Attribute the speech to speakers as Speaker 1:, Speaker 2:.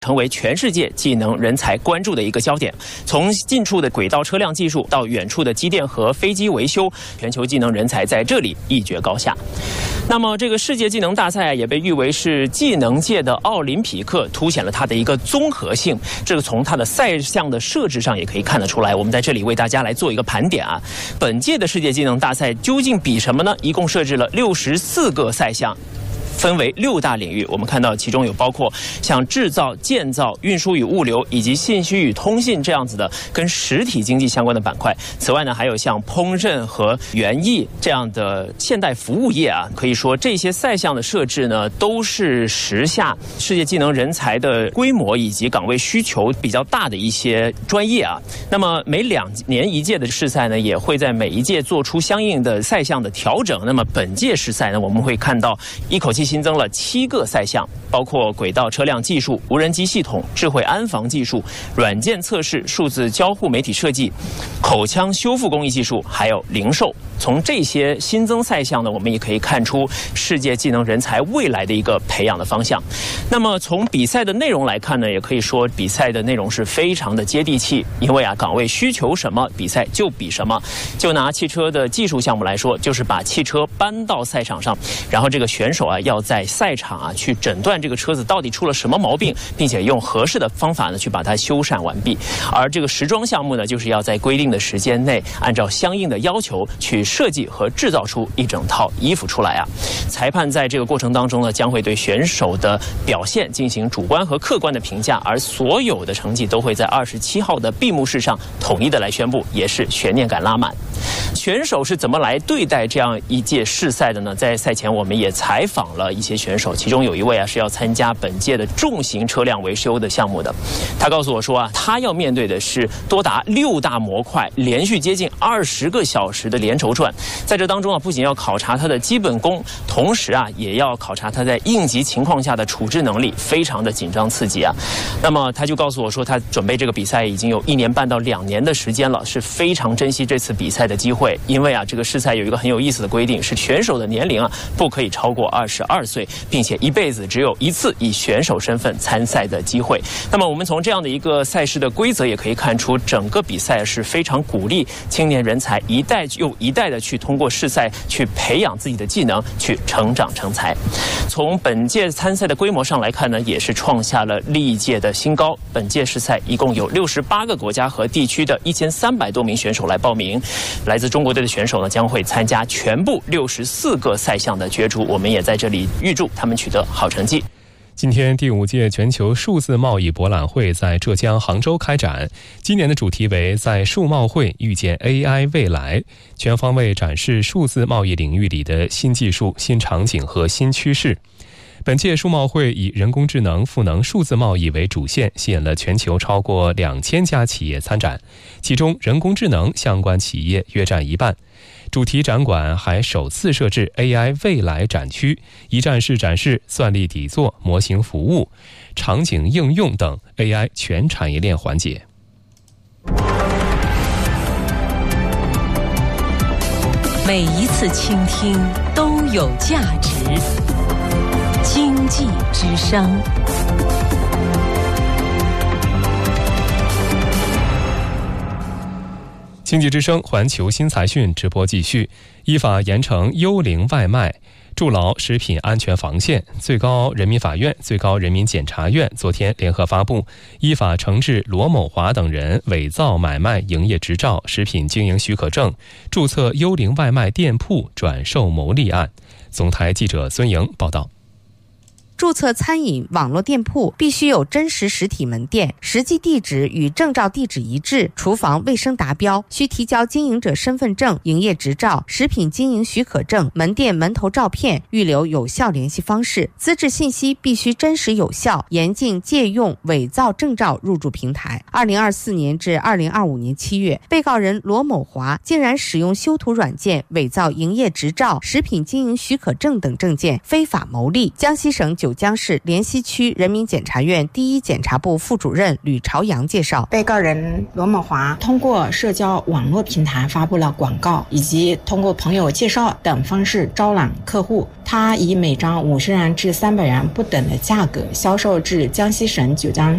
Speaker 1: 成为全世界技能人才关注的一个焦点。从近处的轨道车辆技术到远处的机电和飞机维修，全球技能人才在这里一决高下。那么这个世界技能大赛也被誉为是技能界的奥林匹克，凸显了它的一个综合性。这个从它的赛项的设置上也可以看得出来。我们在这里为大家来做一个盘点啊，本届的世界技能大赛究竟比什么呢？一共设置了64个赛项，分为6大领域。我们看到其中有包括像制造、建造、运输与物流以及信息与通信这样子的跟实体经济相关的板块。此外呢，还有像烹饪和园艺这样的现代服务业啊。可以说这些赛项的设置呢，都是时下世界技能人才的规模以及岗位需求比较大的一些专业啊。那么每2年一届的世赛呢，也会在每一届做出相应的赛项的调整。那么本届世赛呢，我们会看到一口气新增了7个赛项，包括轨道车辆技术、无人机系统、智慧安防技术、软件测试、数字交互媒体设计、口腔修复工艺技术，还有零售。从这些新增赛项呢，我们也可以看出世界技能人才未来的一个培养的方向。那么从比赛的内容来看呢，也可以说比赛的内容是非常的接地气，因为岗位需求什么，比赛就比什么。就拿汽车的技术项目来说，就是把汽车搬到赛场上，然后这个选手要在赛场去诊断这个车子到底出了什么毛病，并且用合适的方法呢去把它修缮完毕。而这个时装项目呢，就是要在规定的时间内，按照相应的要求去设计和制造出一整套衣服出来啊。裁判在这个过程当中呢，将会对选手的表现进行主观和客观的评价，而所有的成绩都会在27号的闭幕式上统一的来宣布，也是悬念感拉满。选手是怎么来对待这样一届世赛的呢？在赛前我们也采访了一些选手，其中有一位是要参加本届的重型车辆维修的项目的。他告诉我说他要面对的是多达6大模块，连续接近20个小时的连轴转。在这当中不仅要考察他的基本功，同时也要考察他在应急情况下的处置能力，非常的紧张刺激啊。那么他就告诉我说，他准备这个比赛已经有1年半到2年的时间了，是非常珍惜这次比赛的机会。因为这个世赛有一个很有意思的规定，是选手的年龄不可以超过22岁，并且一辈子只有1次以选手身份参赛的机会。那么我们从这样的一个赛事的规则也可以看出，整个比赛是非常鼓励青年人才一代又一代的去通过世赛去培养自己的技能，去成长成才。从本届参赛的规模上来看呢，也是创下了历届的新高。本届世赛一共有68个国家和地区的1300多名选手来报名。来自中国队的选手呢，将会参加全部64个赛项的角逐。我们也在这里预祝他们取得好成绩。
Speaker 2: 今天第5届全球数字贸易博览会在浙江杭州开展，今年的主题为在数贸会遇见 AI 未来，全方位展示数字贸易领域里的新技术、新场景和新趋势。本届数贸会以人工智能赋能数字贸易为主线，吸引了全球超过2000家企业参展，其中人工智能相关企业约占1半。主题展馆还首次设置 AI 未来展区，一站式展示算力底座、模型服务、场景应用等 AI 全产业链环节。
Speaker 3: 每一次倾听都有价值。经济之声。
Speaker 2: 经济之声环球新财讯直播继续。依法严惩幽灵外卖，筑牢食品安全防线。最高人民法院、最高人民检察院昨天联合发布依法惩治罗某华等人伪造买卖营业执照、食品经营许可证，注册幽灵外卖店铺转售牟利案。总台记者孙莹报道。
Speaker 4: 注册餐饮网络店铺必须有真实实体门店，实际地址与证照地址一致，厨房卫生达标，需提交经营者身份证、营业执照、食品经营许可证、门店门头照片，预留有效联系方式，资质信息必须真实有效，严禁借用伪造证照入驻平台。2024年至2025年7月，被告人罗某华竟然使用修图软件伪造营业执照、食品经营许可证等证件，非法牟利。江西省九江市莲溪区人民检察院第一检察部副主任吕朝阳介绍，
Speaker 5: 被告人罗某华通过社交网络平台发布了广告，以及通过朋友介绍等方式招揽客户。他以每张50元至300元不等的价格销售至江西省九江